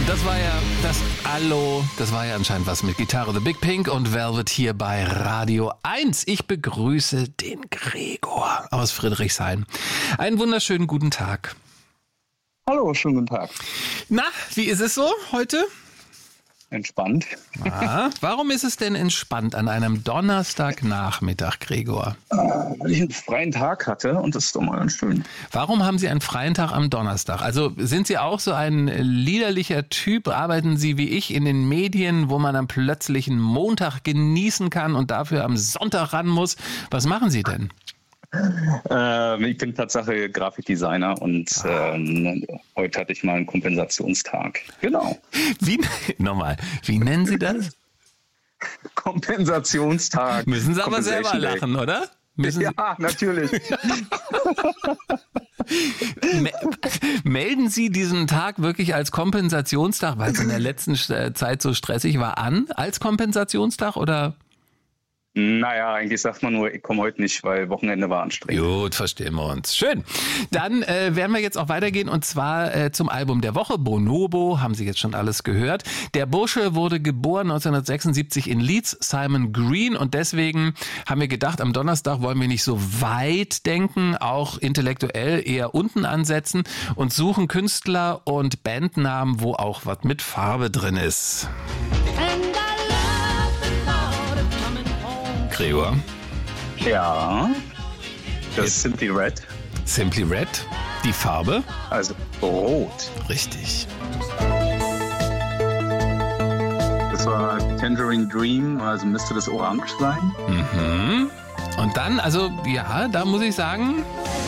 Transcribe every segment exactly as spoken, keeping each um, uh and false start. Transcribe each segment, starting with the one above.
Das war ja das Allo, das war ja anscheinend was mit Gitarre, The Big Pink und Velvet hier bei Radio eins. Ich begrüße den Gregor aus Friedrichshain. Einen wunderschönen guten Tag. Hallo, schönen guten Tag. Na, wie ist es so heute? Entspannt. Ah, warum ist es denn entspannt an einem Donnerstagnachmittag, Gregor? Weil ich einen freien Tag hatte und das ist doch mal ganz schön. Warum haben Sie einen freien Tag am Donnerstag? Also sind Sie auch so ein liederlicher Typ? Arbeiten Sie wie ich in den Medien, wo man dann plötzlich einen Montag genießen kann und dafür am Sonntag ran muss? Was machen Sie denn? Äh, ich bin Tatsache Grafikdesigner und ähm, heute hatte ich mal einen Kompensationstag. Genau. Wie, nochmal, wie nennen Sie das? Kompensationstag. Müssen Sie aber selber lachen, oder? Müssen ja, Sie... natürlich. Me- melden Sie diesen Tag wirklich als Kompensationstag, weil es in der letzten Zeit so stressig war, an als Kompensationstag oder... Naja, eigentlich sagt man nur, ich komme heute nicht, weil Wochenende war anstrengend. Gut, verstehen wir uns. Schön. Dann äh, werden wir jetzt auch weitergehen und zwar äh, zum Album der Woche. Bonobo, haben Sie jetzt schon alles gehört. Der Bursche wurde geboren neunzehnhundertsechsundsiebzig in Leeds, Simon Green. Und deswegen haben wir gedacht, am Donnerstag wollen wir nicht so weit denken, auch intellektuell eher unten ansetzen und suchen Künstler und Bandnamen, wo auch was mit Farbe drin ist. Gregor. Ja, das ist Simply Red. Simply Red, die Farbe? Also rot. Richtig. Das war Tangerine Dream, also müsste das orange sein. Mhm. Und dann, also ja, da muss ich sagen...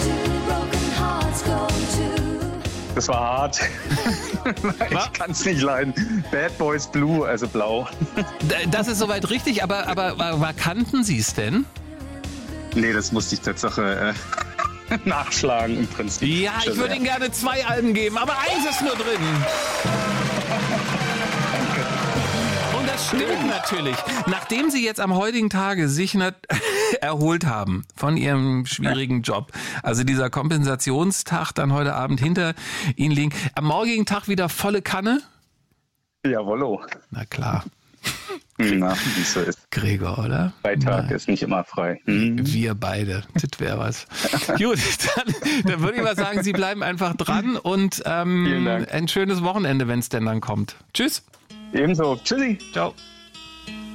Das war hart. Ich kann es nicht leiden. Bad Boys Blue, also blau. Das ist soweit richtig, aber, aber, aber kannten Sie es denn? Nee, das musste ich Tatsache äh, nachschlagen im Prinzip. Ja, ich würde Ihnen gerne zwei Alben geben, aber eins ist nur drin. Und das stimmt natürlich. Nachdem Sie jetzt am heutigen Tage sich nat- erholt haben von Ihrem schwierigen Job, also dieser Kompensationstag dann heute Abend hinter Ihnen liegen, am morgigen Tag wieder volle Kanne? Jawollo. Na klar. Na, wie es so ist. Gregor, oder? Freitag ist nicht immer frei. Hm. Wir beide. Das wäre was. Gut, dann, dann würde ich mal sagen, Sie bleiben einfach dran und ähm, Vielen Dank. ein schönes Wochenende, wenn es denn dann kommt. Tschüss. Ebenso. Tschüssi. Ciao.